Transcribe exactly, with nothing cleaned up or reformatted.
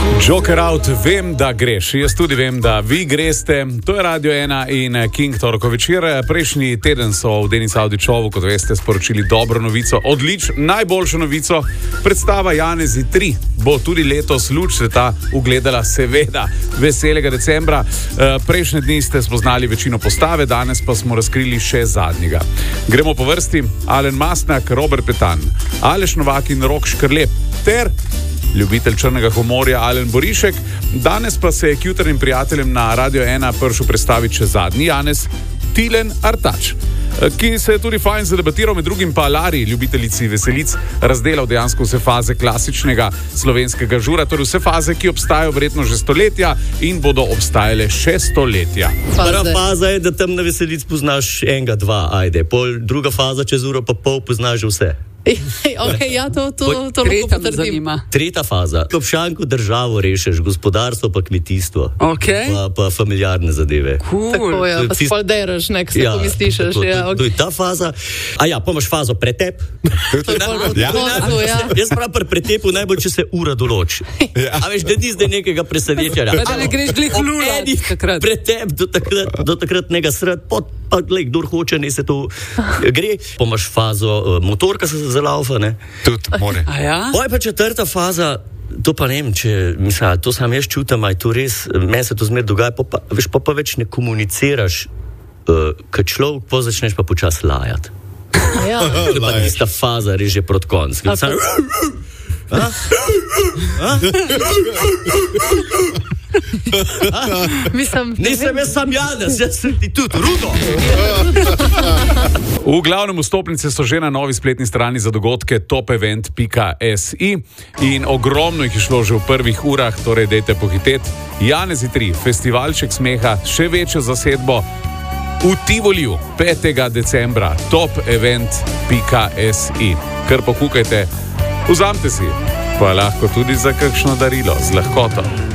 Joker out, vem, da greš. Jaz tudi vem, da vi greste. To je Radio ena in King torkov večer. Prejšnji teden so v Denis Avdićovu, kot veste, sporočili dobro novico. Odlič, najboljšo novico. Predstava Janezi tri bo tudi letos luč sveta ugledala, seveda, veselega decembra. Prejšnje dni ste spoznali večino postave, danes pa smo razkrili še zadnjega. Gremo po vrsti. Alen Mastnak, Robert Petan, Aleš Novak in Rok Škrlep ter ljubitelj črnega humorja Alen Borišek. Danes pa se je k jutrnjim prijateljem na Radio ena prišel predstaviti še zadnji Janez, Tilen Artač, ki se je tudi fajn zadebatiral, med drugim pa Lari, ljubiteljici veselic, razdelal dejansko vse faze klasičnega slovenskega žura, torej vse faze, ki obstajajo verjetno že stoletja in bodo obstajale še stoletja. Prva faza je, da tam na veselic poznaš enega, dva, ajde. Pol, druga faza, čez uro pa pol poznaš že vse. Okay, ja, to, to, to lahko potrdim. Tretja faza. Kopšanku državo rešeš, gospodarstvo pa kmetijstvo. Okay. Pa, pa familiarne zadeve. Cool. Tako je, pa spol deraš, nek se ja, pomisliš. Ja, okay. To je ta faza. A ja, pa imaš fazo pretep. ja. ja. Jaz prav pri pretepu najbolj, če se ura določi. Ja. A veš, da ni zdaj nekega presenečenja. Da ne greš glih lula. Pretep do takrat, do takratnega sred, pa, pa glej, kdor hoče, ne se to gre. Pa imaš fazo uh, motorka se zalaufa, ne? Tudi, more. A ja? Poj pa četrta faza, to pa ne vem, če, mislim, to sam jaz čutam, aj to res, meni se to zmer dogaja, pa, pa, veš, pa, pa več ne komuniciraš, uh, kad človek pa začneš pa počas lajati. A ja. To je pa tista faza, res že prot konc. Sam... A? A? Mislim, nisem jaz sam Janez, jaz sem ti tudi Rudo. V glavnem vstopnice so že na novi spletni strani za dogodke top event pika si in ogromno jih je šlo že v prvih urah, torej dejte pohiteti. Janezi tri, festivalček smeha, še večjo zasedbo v Tivoliju petega decembra, top event pika si. Kar pokukajte, vzamte si, pa lahko tudi za kakšno darilo z lahkoto.